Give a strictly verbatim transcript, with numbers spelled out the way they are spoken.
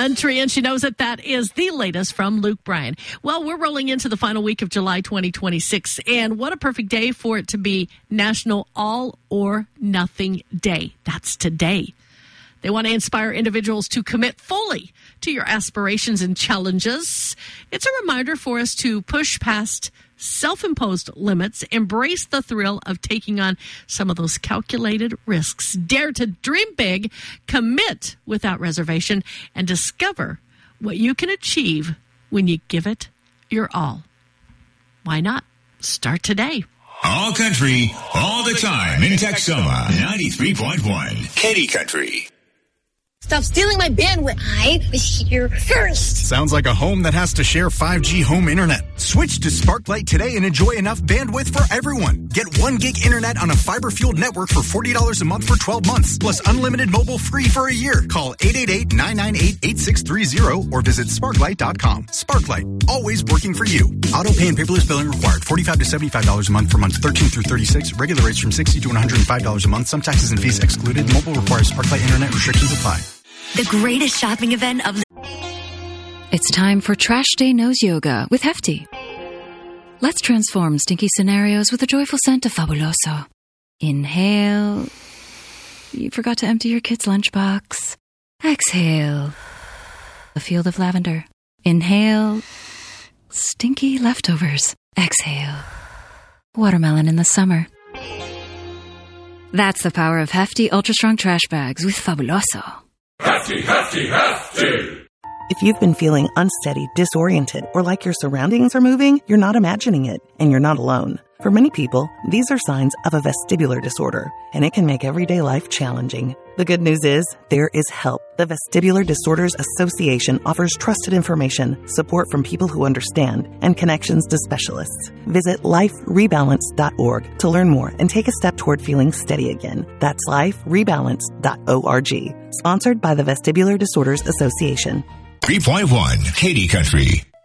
Country, and she knows that that is the latest from Luke Bryan. Well, we're rolling into the final week of July twenty twenty-six, and what a perfect day for it to be National All or Nothing Day. That's today. They want to inspire individuals to commit fully to your aspirations and challenges. It's a reminder for us to push past self-imposed limits, embrace the thrill of taking on some of those calculated risks, dare to dream big, commit without reservation, and discover what you can achieve when you give it your all. Why not? Start today. All country, all the time in Texoma, ninety-three point one. Katy Country. Stop stealing my bandwidth. I was here first. Sounds like a home that has to share five G home internet. Switch to Sparklight today and enjoy enough bandwidth for everyone. Get one gig internet on a fiber-fueled network for forty dollars a month for twelve months, plus unlimited mobile free for a year. Call eight eight eight, nine nine eight, eight six three zero or visit sparklight dot com. Sparklight, always working for you. Auto pay and paperless billing required. forty-five to seventy-five dollars a month for months thirteen through thirty-six. Regular rates from sixty to one hundred five dollars a month. Some taxes and fees excluded. Mobile requires Sparklight internet. Restrictions apply. The greatest shopping event of the... It's time for Trash Day Nose Yoga with Hefty. Let's transform stinky scenarios with the joyful scent of Fabuloso. Inhale. You forgot to empty your kid's lunchbox. Exhale. A field of lavender. Inhale. Stinky leftovers. Exhale. Watermelon in the summer. That's the power of Hefty Ultra Strong Trash Bags with Fabuloso. Hefty, hefty, hefty! If you've been feeling unsteady, disoriented, or like your surroundings are moving, you're not imagining it, and you're not alone. For many people, these are signs of a vestibular disorder, and it can make everyday life challenging. The good news is, there is help. The Vestibular Disorders Association offers trusted information, support from people who understand, and connections to specialists. Visit life rebalance dot org to learn more and take a step toward feeling steady again. That's life rebalance dot org. Sponsored by the Vestibular Disorders Association. three point one, Katy Country.